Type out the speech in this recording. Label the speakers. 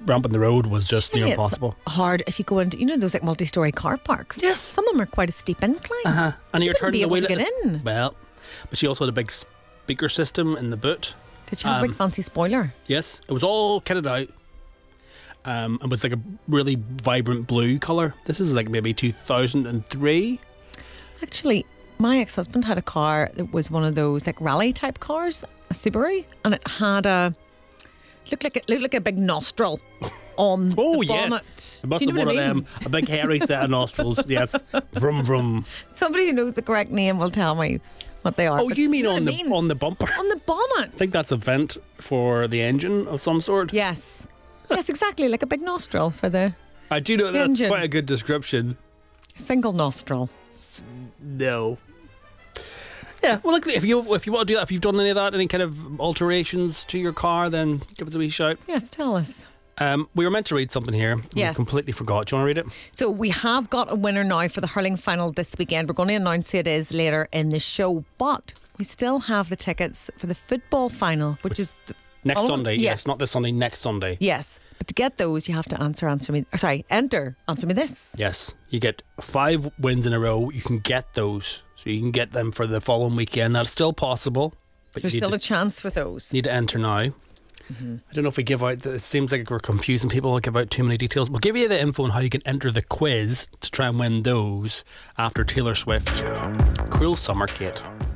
Speaker 1: ramping the road was just near
Speaker 2: It's
Speaker 1: impossible.
Speaker 2: hard if you go into, those like multi-story car parks.
Speaker 1: Yes.
Speaker 2: Some of them are quite a steep incline.
Speaker 1: And you're
Speaker 2: wouldn't
Speaker 1: turning
Speaker 2: be
Speaker 1: the
Speaker 2: able
Speaker 1: wheel
Speaker 2: to get in.
Speaker 1: Well, but she also had a big speaker system in the boot.
Speaker 2: Did you have a big fancy spoiler?
Speaker 1: Yes, it was all kitted out. It was like a really vibrant blue colour. This is like maybe 2003.
Speaker 2: Actually, my ex-husband had a car that was one of those like rally type cars, a Subaru, and it had looked like a big nostril on the bonnet.
Speaker 1: Yes, it must
Speaker 2: Do you
Speaker 1: have
Speaker 2: know
Speaker 1: one
Speaker 2: what
Speaker 1: of
Speaker 2: I mean?
Speaker 1: them. A big hairy set of nostrils. Yes, vroom vroom.
Speaker 2: Somebody who knows the correct name will tell me what they are.
Speaker 1: Oh,
Speaker 2: but
Speaker 1: you mean
Speaker 2: know
Speaker 1: on
Speaker 2: what I
Speaker 1: the on the bumper?
Speaker 2: on the bonnet?
Speaker 1: I think that's a vent for the engine of some sort.
Speaker 2: Yes, exactly, like a big nostril for the
Speaker 1: I do know that's
Speaker 2: engine.
Speaker 1: quite a good description.
Speaker 2: single nostril.
Speaker 1: No. Yeah, well, look, if you want to do that, if you've done any of that, any kind of alterations to your car, then give us a wee shout.
Speaker 2: Yes, tell us.
Speaker 1: We were meant to read something here.
Speaker 2: Yes.
Speaker 1: We completely forgot. Do you want to read it?
Speaker 2: So we have got a winner now for the hurling final this weekend. We're going to announce who it is later in the show, but we still have the tickets for the football final, which is
Speaker 1: Next
Speaker 2: Oh,
Speaker 1: Sunday.
Speaker 2: yes.
Speaker 1: Yes, not this Sunday, next Sunday.
Speaker 2: yes. But to get those, you have to enter me this.
Speaker 1: Yes. You get 5 wins in a row. You can get those. So you can get them for the following weekend. That's still possible. But
Speaker 2: There's
Speaker 1: you
Speaker 2: still
Speaker 1: need
Speaker 2: a chance for those.
Speaker 1: to enter now. I don't know if we give out, it seems like we're confusing people. We'll give out too many details. We'll give you the info on how you can enter the quiz to try and win those after Taylor Swift. Cruel Summer, Kate.